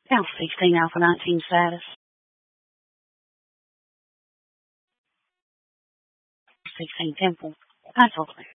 Now 16 Alpha 19 status. 16 Temple. That's okay.